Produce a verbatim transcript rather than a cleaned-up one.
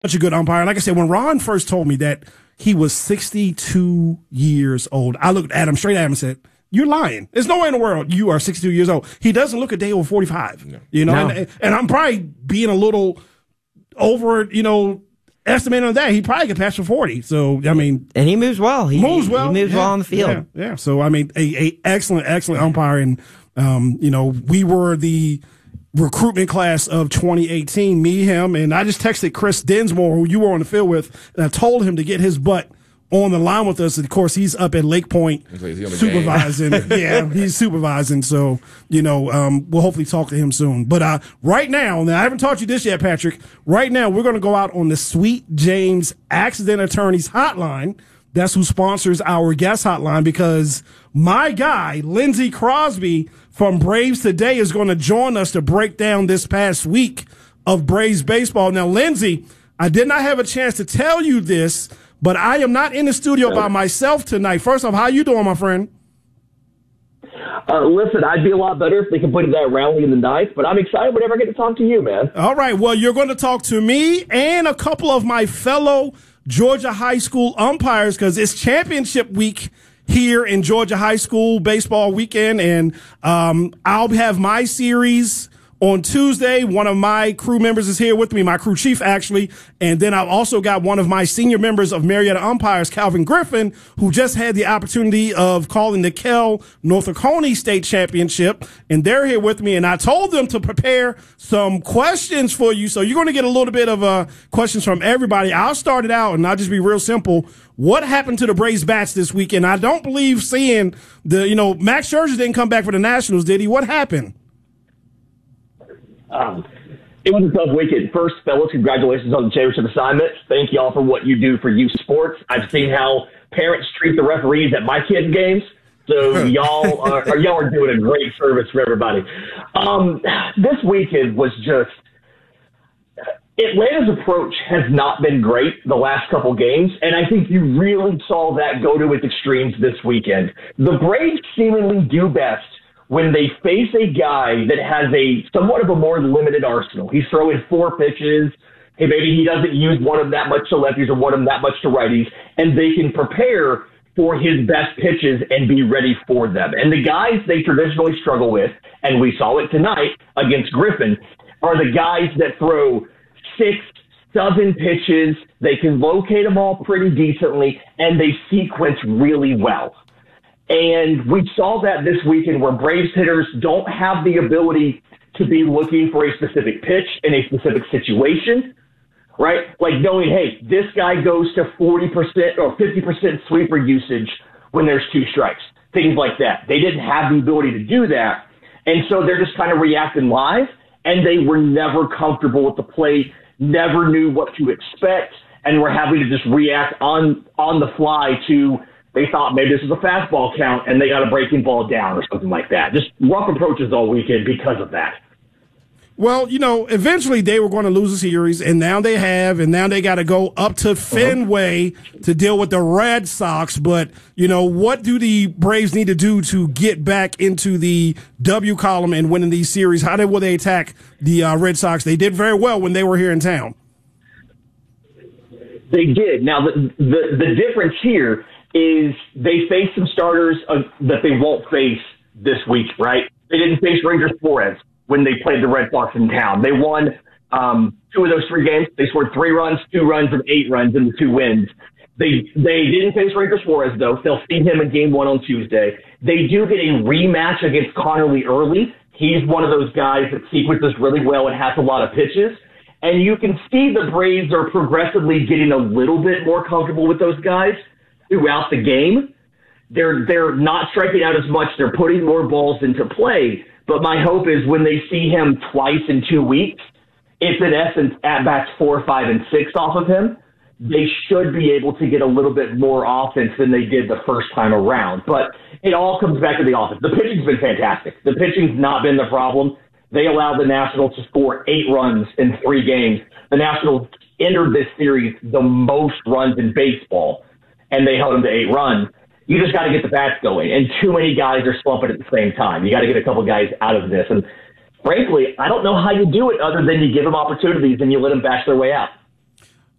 Such a good umpire. Like I said, when Ron first told me that he was sixty-two years old, I looked at him straight at him and said, "You're lying. There's no way in the world you are sixty-two years old." He doesn't look a day over forty-five. No. You know, no. and, and I'm probably being a little over, you know, estimating on that. He probably could pass for forty. So, I mean. And he moves well. He moves well. He moves yeah, well on the field. Yeah, yeah. So, I mean, a, a excellent, excellent umpire. And, um, you know, we were the recruitment class of twenty eighteen, me, him, and I just texted Chris Dinsmore, who you were on the field with, and I told him to get his butt on the line with us. And of course, he's up at Lake Point supervising. Yeah, he's supervising. So, you know, um, we'll hopefully talk to him soon. But uh, right now, now, I haven't taught you this yet, Patrick. Right now, we're going to go out on the Sweet James Accident Attorneys Hotline. That's who sponsors our guest hotline, because my guy, Lindsey Crosby from Braves Today, is going to join us to break down this past week of Braves baseball. Now, Lindsey, I did not have a chance to tell you this, but I am not in the studio by myself tonight. First off, how you doing, my friend? Uh, listen, I'd be a lot better if they completed that rally in the ninth, but I'm excited whenever I get to talk to you, man. All right. Well, you're going to talk to me and a couple of my fellow Georgia high school umpires, because it's championship week here in Georgia high school baseball weekend. And um, I'll have my series on Tuesday. One of my crew members is here with me, my crew chief, actually. And then I've also got one of my senior members of Marietta Umpires, Calvin Griffin, who just had the opportunity of calling the Kell North Oconee State Championship. And they're here with me. And I told them to prepare some questions for you. So you're going to get a little bit of uh, questions from everybody. I'll start it out, and I'll just be real simple. What happened to the Braves bats this weekend? I don't believe seeing the, you know, Max Scherzer didn't come back for the Nationals, did he? What happened? Um, it was a tough weekend. First, fellas, congratulations on the championship assignment. Thank y'all for what you do for youth sports. I've seen how parents treat the referees at my kids' games, so y'all are y'all are doing a great service for everybody. Um, this weekend was just Atlanta's approach has not been great the last couple games, and I think you really saw that go to its extremes this weekend. The Braves seemingly do best when they face a guy that has a somewhat of a more limited arsenal. He's throwing four pitches. Hey, maybe he doesn't use one of them that much to lefties or one of them that much to righties, and they can prepare for his best pitches and be ready for them. And the guys they traditionally struggle with, and we saw it tonight against Griffin, are the guys that throw six, seven pitches. They can locate them all pretty decently, and they sequence really well. And we saw that this weekend where Braves hitters don't have the ability to be looking for a specific pitch in a specific situation, right? Like knowing, hey, this guy goes to forty percent or fifty percent sweeper usage when there's two strikes, things like that. They didn't have the ability to do that. And so they're just kind of reacting live, and they were never comfortable with the plate, never knew what to expect, and were having to just react on, on the fly to – they thought maybe this is a fastball count, and they got a breaking ball down or something like that. Just rough approaches all weekend because of that. Well, you know, eventually they were going to lose a series, and now they have, and now they got to go up to Fenway uh-huh. to deal with the Red Sox. But, you know, what do the Braves need to do to get back into the W column and winning these series? How did, will they attack the uh, Red Sox? They did very well when they were here in town. They did. Now, the the, the difference here is they face some starters uh, that they won't face this week, right? They didn't face Ranger Suarez when they played the Red Sox in town. They won um, two of those three games. They scored three runs, two runs, and eight runs in the two wins. They they didn't face Ranger Suarez, though. They'll see him in game one on Tuesday. They do get a rematch against Connerly early. He's one of those guys that sequences really well and has a lot of pitches. And you can see the Braves are progressively getting a little bit more comfortable with those guys throughout the game. They're they're not striking out as much. They're putting more balls into play. But my hope is when they see him twice in two weeks, it's in essence at-bats four, five, and six off of him, they should be able to get a little bit more offense than they did the first time around. But it all comes back to the offense. The pitching's been fantastic. The pitching's not been the problem. They allowed the Nationals to score eight runs in three games. The Nationals entered this series the most runs in baseball, and they held them to eight runs. You just got to get the bats going, and too many guys are slumping at the same time. You got to get a couple guys out of this. And frankly, I don't know how you do it other than you give them opportunities and you let them bash their way out.